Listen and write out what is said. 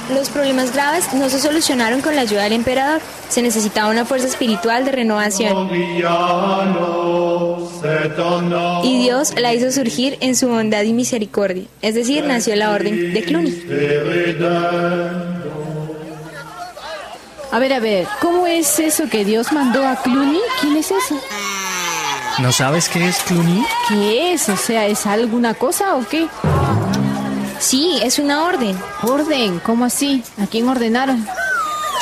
Los problemas graves no se solucionaron con la ayuda del emperador. Se necesitaba una fuerza espiritual de renovación. Y Dios la hizo surgir en su bondad y misericordia. Es decir, nació la orden de Cluny. A ver, ¿cómo es eso que Dios mandó a Cluny? ¿Quién es ese? ¿No sabes qué es Cluny? ¿Qué es? O sea, ¿es alguna cosa o qué? Sí, es una orden. ¿Orden? ¿Cómo así? ¿A quién ordenaron?